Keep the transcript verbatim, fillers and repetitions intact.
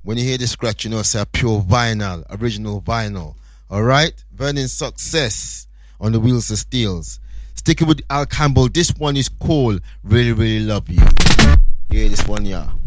When you hear the scratch, you know it's a pure vinyl, original vinyl. Alright? Vernon Success on the Wheels of Steels. Sticking with Al Campbell. This one is called Really Really Love You. Hear this one, yeah.